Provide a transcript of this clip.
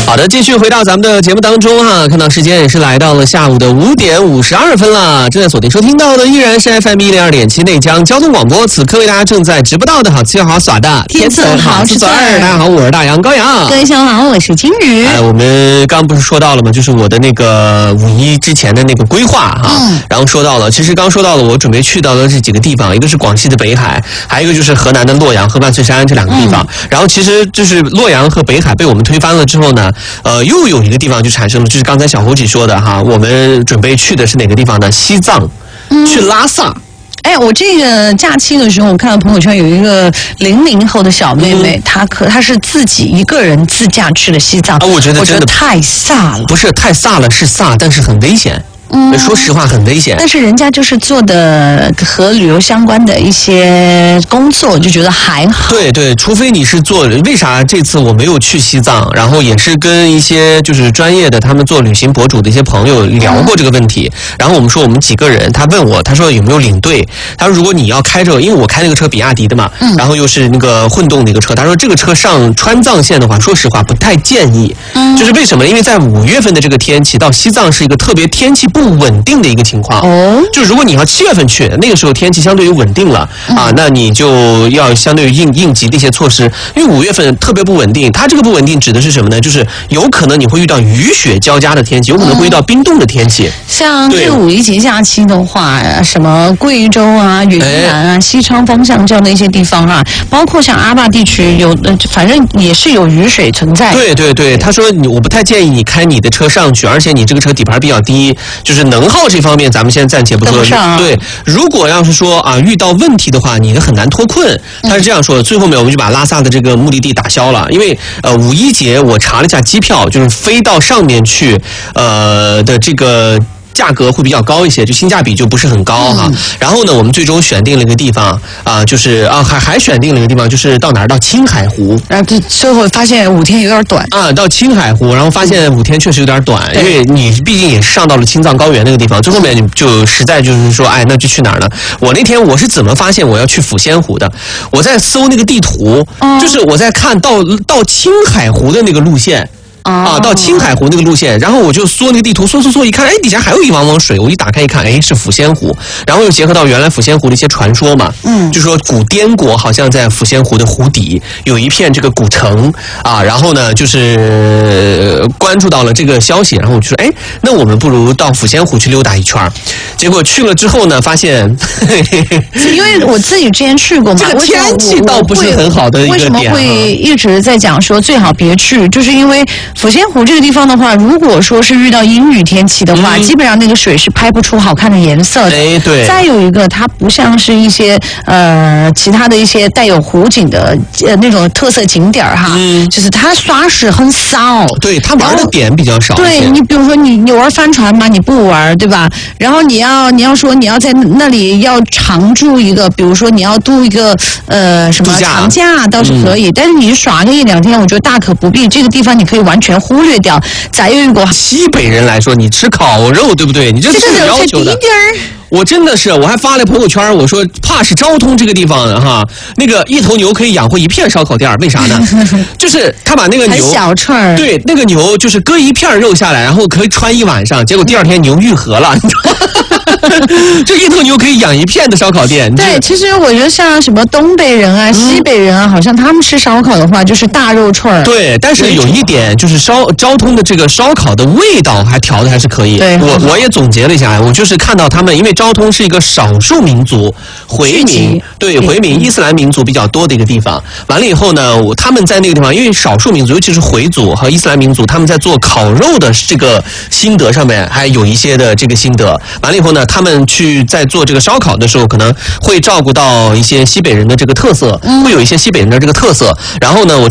好的，继续回到咱们的节目当中哈，看到时间也是来到了下午的5点52分了。正在锁定收听到的依然是 FM 102.7内江交通广播，此刻为大家正在直播到的好吃又好耍的天色好是嘴儿。 大家好，我是大杨高阳。 各位下午好，我是金鱼。 我们刚不是说到了吗？就是我的那个5·1之前的那个规划哈，然后说到了，其实刚说到了，我准备去到的这几个地方，一个是广西的北海，还有一个就是河南的洛阳和万岁山这两个地方。然后其实就是洛阳和北海被我们推翻了之后呢，又有一个地方就产生了，就是刚才小猴姐说的哈，我们准备去的是哪个地方呢？西藏，去拉萨。 我这个假期的时候，我看到朋友圈有一个00后的小妹妹，她是自己一个人自驾去了西藏。 我觉得真的太飒了， 不是太飒了，是飒，但是很危险。说实话很危险， 但是人家就是做的和旅游相关的一些工作，就觉得还好。 对，除非你是做，为啥这次我没有去西藏？然后也是跟一些就是专业的他们做旅行博主的一些朋友聊过这个问题。然后我们说我们几个人，他问我，他说有没有领队？他说如果你要开着，因为我开那个车比亚迪的嘛，然后又是那个混动那个车，他说这个车上川藏线的话，说实话不太建议。就是为什么？因为在5月份的这个天气到西藏是一个特别天气不稳定的一个情况。就如果你要7月份去，那个时候天气相对于稳定了啊，那你就要相对于应急的一些措施。因为5月份特别不稳定，它这个不稳定指的是什么呢？就是有可能你会遇到雨雪交加的天气，有可能会遇到冰冻的天气。 像这个5·1节假期的话，什么贵州啊、云南啊、西昌方向这样的一些地方啊，包括像阿坝地区反正也是有雨水存在。 对，他说我不太建议你开你的车上去，而且你这个车底盘比较低，就是能耗这方面咱们现在暂且不说。对，如果要是说遇到问题的话，你很难脱困。他是这样说的，最后面我们就把拉萨的这个目的地打消了，因为5·1节我查了一下机票，就是飞到上面去的这个价格会比较高一些，就性价比就不是很高哈。然后呢，我们最终选定了一个地方就是还选定了一个地方，就是到哪儿？到青海湖。 然后最后发现5天有点短到青海湖，然后发现5天确实有点短，因为你毕竟也是上到了青藏高原那个地方，最后面就实在就是说，那就去哪儿呢？我那天我是怎么发现我要去抚仙湖的？我在搜那个地图，就是我在看到青海湖的那个路线。到青海湖那个路线，然后我就搜那个地图，搜一看，底下还有一汪汪水，我一打开一看，是抚仙湖，然后又结合到原来抚仙湖的一些传说嘛，就说古滇国好像在抚仙湖的湖底有一片这个古城然后呢就是关注到了这个消息，然后我就说，那我们不如到抚仙湖去溜达一圈。结果去了之后呢，发现因为我自己之前去过嘛， 这个天气倒不是很好的一个点。 为什么会一直在讲说最好别去？就是因为抚仙湖这个地方的话，如果说是遇到阴雨天气的话，基本上那个水是拍不出好看的颜色的。 对。 再有一个，它不像是一些其他的一些带有湖景的那种特色景点哈，就是它刷是很少。 对，它玩的点比较少。 对，你比如说你玩帆船嘛，你不玩对吧？然后你要说你要在那里要常住一个，比如说你要度一个什么长假倒是可以，但是你耍个1-2天，我觉得大可不必。这个地方你可以完全忽略掉。再有一个西北人来说，你吃烤肉对不对？你这是有要求的。我真的是，我还发了朋友圈，我说怕是昭通这个地方哈，那个一头牛可以养活一片烧烤店，为啥呢？就是他把那个牛很小串儿， 对，那个牛就是割一片肉下来，然后可以穿1晚上，结果第2天牛愈合了，你知道吗？这一头牛可以养一片的烧烤店。 对，其实我觉得像什么东北人啊、西北人啊，好像他们吃烧烤的话就是大肉串儿。 对，但是有一点就是昭通的这个烧烤的味道还调的还是可以。 对， 我也总结了一下，我就是看到他们，因为昭通是一个少数民族回民，对回民伊斯兰民族比较多的一个地方。完了以后呢，他们在那个地方，因为少数民族，尤其是回族和伊斯兰民族，他们在做烤肉的这个心得上面还有一些的这个心得。完了以后呢，他们去在做这个烧烤的时候，可能会照顾到一些西北人的这个特色，会有一些西北人的这个特色。然后呢，我